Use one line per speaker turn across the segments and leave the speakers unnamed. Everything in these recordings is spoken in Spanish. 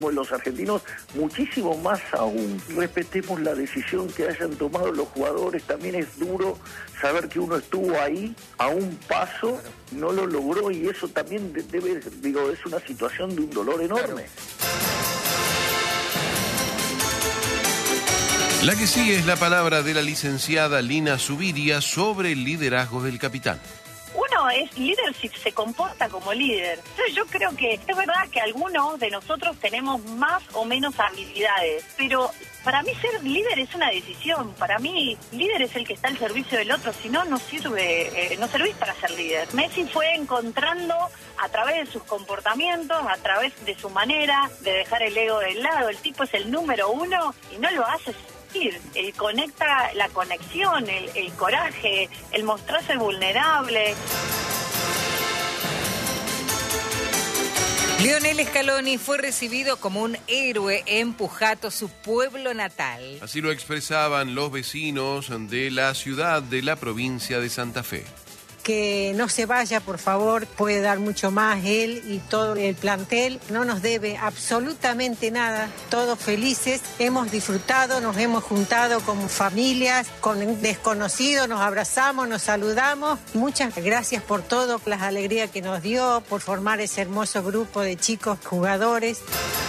Los argentinos muchísimo más aún. Respetemos la decisión que hayan tomado los jugadores. También es duro saber que uno estuvo ahí a un paso, no lo logró, y eso también es una situación de un dolor enorme.
La que sigue es la palabra de la licenciada Lina Zuviria sobre el liderazgo del capitán.
Uno es líder si se comporta como líder. Entonces yo creo que es verdad que algunos de nosotros tenemos más o menos habilidades, pero para mí ser líder es una decisión. Para mí líder es el que está al servicio del otro, si no, no sirve, no servís para ser líder. Messi fue encontrando a través de sus comportamientos, a través de su manera de dejar el ego de lado. El tipo es el número uno y no lo hace el conecta, la conexión, el coraje, el mostrarse vulnerable.
Lionel Scaloni fue recibido como un héroe en Pujato, su pueblo natal.
Así lo expresaban los vecinos de la ciudad de la provincia de Santa Fe.
Que no se vaya, por favor, puede dar mucho más él y todo el plantel. No nos debe absolutamente nada, todos felices. Hemos disfrutado, nos hemos juntado como familias, con desconocidos, nos abrazamos, nos saludamos. Muchas gracias por todo, las alegrías que nos dio, por formar ese hermoso grupo de chicos jugadores.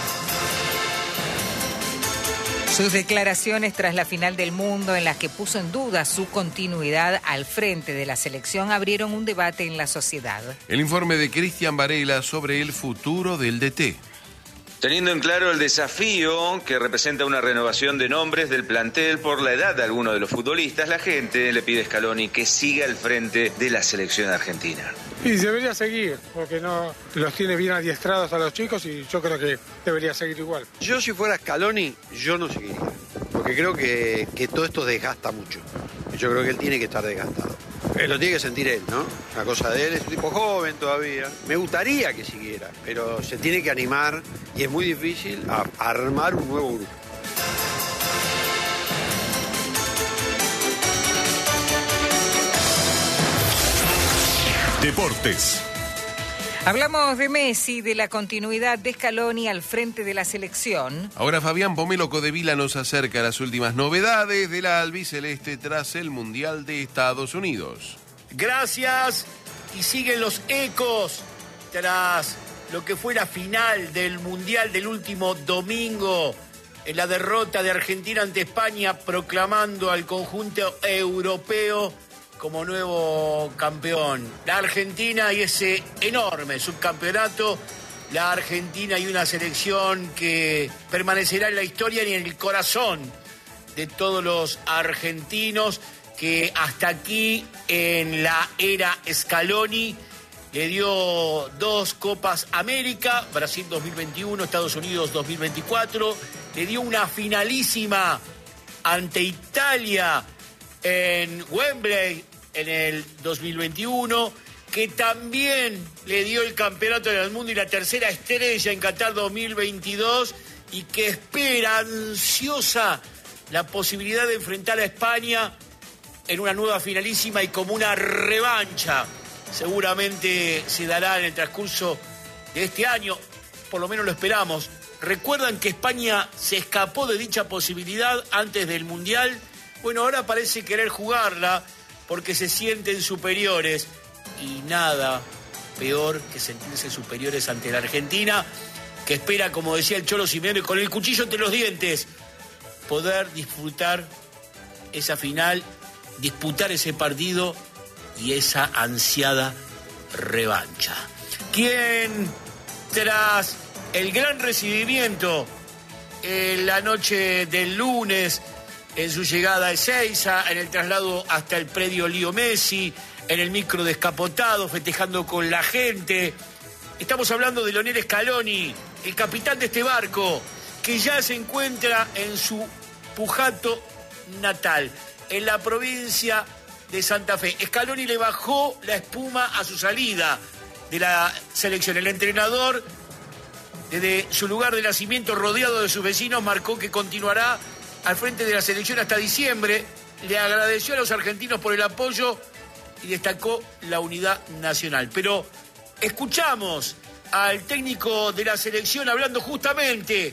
Sus declaraciones tras la final del mundo, en las que puso en duda su continuidad al frente de la selección, abrieron un debate en la sociedad.
El informe de Cristian Varela sobre el futuro del DT.
Teniendo en claro el desafío que representa una renovación de nombres del plantel por la edad de algunos de los futbolistas, la gente le pide a Scaloni que siga al frente de la selección argentina.
Y debería seguir, porque no los tiene bien adiestrados a los chicos y yo creo que debería seguir igual.
Yo si fuera Scaloni, yo no seguiría, porque creo que todo esto desgasta mucho. Yo creo que él tiene que estar desgastado. Lo tiene que sentir él, ¿no? Una cosa de él, es un tipo joven todavía. Me gustaría que siguiera, pero se tiene que animar y es muy difícil armar un nuevo grupo.
Deportes.
Hablamos de Messi, de la continuidad de Scaloni al frente de la selección.
Ahora Fabián Pomelo Codevila nos acerca a las últimas novedades de la albiceleste tras el Mundial de Estados Unidos.
Gracias, y siguen los ecos tras lo que fue la final del Mundial del último domingo, en la derrota de Argentina ante España, proclamando al conjunto europeo como nuevo campeón. La Argentina y ese enorme subcampeonato, la Argentina y una selección que permanecerá en la historia y en el corazón de todos los argentinos, que hasta aquí en la era Scaloni le dio 2 Copas América, Brasil 2021, Estados Unidos 2024, le dio una finalísima ante Italia en Wembley en el 2021, que también le dio el campeonato del mundo y la tercera estrella en Qatar 2022, y que espera ansiosa la posibilidad de enfrentar a España en una nueva finalísima y como una revancha. Seguramente se dará en el transcurso de este año, por lo menos lo esperamos. ¿Recuerdan que España se escapó de dicha posibilidad antes del Mundial? Bueno, ahora parece querer jugarla porque se sienten superiores, y nada peor que sentirse superiores ante la Argentina, que espera, como decía el Cholo Simeone, con el cuchillo entre los dientes, poder disfrutar esa final, disputar ese partido y esa ansiada revancha. Quien, tras el gran recibimiento en la noche del lunes, en su llegada a Ezeiza, en el traslado hasta el predio Lío Messi, en el micro descapotado, festejando con la gente. Estamos hablando de Lionel Scaloni, el capitán de este barco, que ya se encuentra en su Pujato natal, en la provincia de Santa Fe. Scaloni le bajó la espuma a su salida de la selección. El entrenador, desde su lugar de nacimiento, rodeado de sus vecinos, marcó que continuará al frente de la selección hasta diciembre. Le agradeció a los argentinos por el apoyo y destacó la unidad nacional. Pero escuchamos al técnico de la selección hablando justamente